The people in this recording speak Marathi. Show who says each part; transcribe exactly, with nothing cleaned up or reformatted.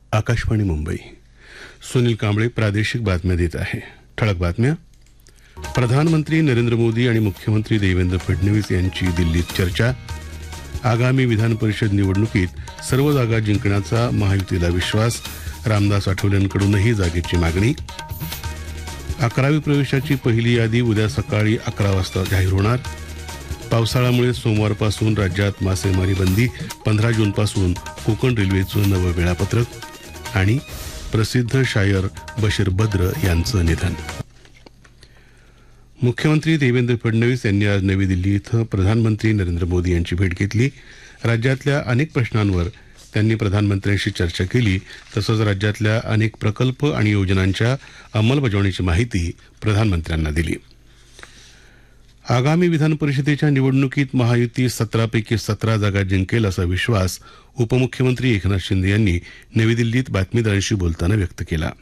Speaker 1: आकाशवाणी मुंबई. सुनील कांबळे प्रादेशिक बातम्या देत आहे. ठळक बातम्या. प्रधानमंत्री नरेंद्र मोदी आणि मुख्यमंत्री देवेंद्र फडणवीस यांची दिल्लीत चर्चा. आगामी विधान परिषद निवडणुकीत सर्व जागा जिंकण्याचा महायुतीला विश्वास. रामदास आठवलेंकडूनही जागेची मागणी. अकरावी प्रवेशाची पहिली यादी उद्या सकाळी अकरा वाजता जाहीर होणार. पावसाळ्यामुळे सोमवारपासून राज्यात मासेमारी बंदी. पंधरा जूनपासून कोकण रेल्वेचं नवं वेळापत्रक. आणि प्रसिद्ध शायर बशीर बद्र यांचं निधन. मुख्यमंत्री देवेंद्र फडणवीस यांनी आज नवी दिल्ली इथं प्रधानमंत्री नरेंद्र मोदी यांची भेट घेतली. राज्यातल्या अनेक प्रश्नांवर त्यांनी प्रधानमंत्र्यांशी चर्चा केली. तसंच राज्यातल्या अनेक प्रकल्प आणि योजनांच्या अंमलबजावणीची माहिती प्रधानमंत्र्यांना दिली. आगामी विधान परिषदेच्या निवडणुकीत महायुती सतरापैकी सतरा जागा जिंकेल असा विश्वास उपमुख्यमंत्री एकनाथ शिंदे यांनी नवी दिल्लीत बातमीदारांशी बोलताना व्यक्त केला.